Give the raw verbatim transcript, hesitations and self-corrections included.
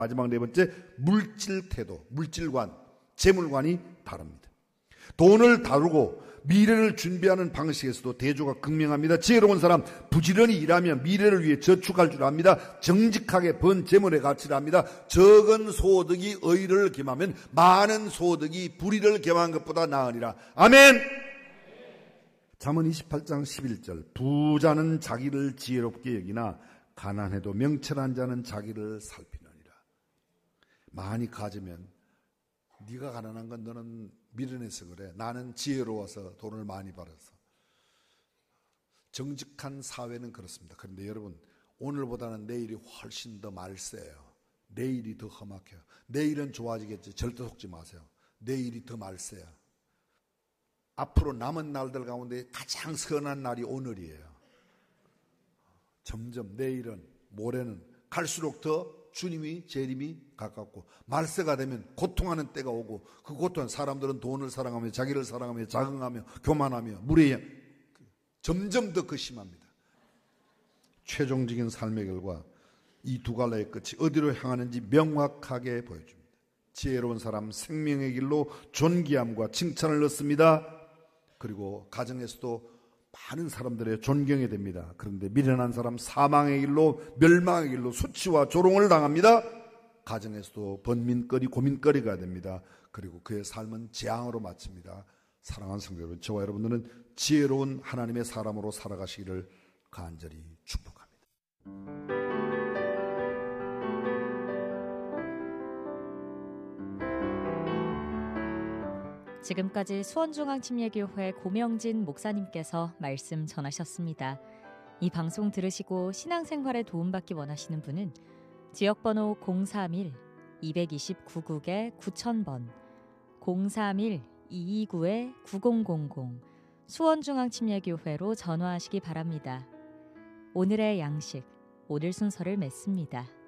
마지막 네 번째, 물질 태도, 물질관, 재물관이 다릅니다. 돈을 다루고 미래를 준비하는 방식에서도 대조가 극명합니다. 지혜로운 사람, 부지런히 일하며 미래를 위해 저축할 줄 압니다. 정직하게 번 재물의 가치를 압니다. 적은 소득이 의를 겸하면 많은 소득이 불의를 겸한 것보다 나으니라. 아멘. 잠언 이십팔 장 십일 절, 부자는 자기를 지혜롭게 여기나 가난해도 명철한 자는 자기를 살피느니라. 많이 가지면 네가 가난한 건 너는 미련해서 그래. 나는 지혜로워서 돈을 많이 벌어서. 정직한 사회는 그렇습니다. 그런데 여러분, 오늘보다는 내일이 훨씬 더 말세예요. 내일이 더 험악해요. 내일은 좋아지겠지. 절대 속지 마세요. 내일이 더 말세야. 앞으로 남은 날들 가운데 가장 선한 날이 오늘이에요. 점점 내일은, 모레는 갈수록 더 주님이 재림이 가깝고 말세가 되면 고통하는 때가 오고, 그 고통은 사람들은 돈을 사랑하며 자기를 사랑하며 자긍하며 교만하며 무례해 점점 더 그 심합니다. 최종적인 삶의 결과 이 두 갈래의 끝이 어디로 향하는지 명확하게 보여줍니다. 지혜로운 사람 생명의 길로 존귀함과 칭찬을 얻습니다. 그리고 가정에서도 많은 사람들의 존경이 됩니다. 그런데 미련한 사람 사망의 길로, 멸망의 길로 수치와 조롱을 당합니다. 가정에서도 번민거리, 고민거리가 됩니다. 그리고 그의 삶은 재앙으로 마칩니다. 사랑하는 성도 여러분, 저와 여러분들은 지혜로운 하나님의 사람으로 살아가시기를 간절히 축복합니다. 지금까지 수원중앙침례교회 고명진 목사님께서 말씀 전하셨습니다. 이 방송 들으시고 신앙생활에 도움받기 원하시는 분은 지역번호 공삼일 이이구구 구천 번, 공삼일 이이구 구공공공 수원중앙침례교회로 전화하시기 바랍니다. 오늘의 양식, 오늘 순서를 맺습니다.